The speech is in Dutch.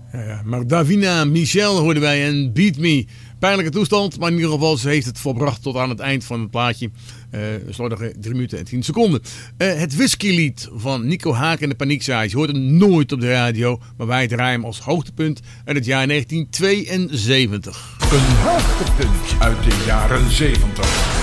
Ja, maar Davina Michel hoorden wij en Beat Me. Pijnlijke toestand, maar in ieder geval ze heeft het volbracht tot aan het eind van het plaatje. Slordige 3 minuten en 10 seconden. Het whiskylied van Nico Haak en de Paniekzaaiers. Je hoort hem nooit op de radio, maar wij draaien hem als hoogtepunt uit het jaar 1972. Een hoogtepunt uit de jaren 70.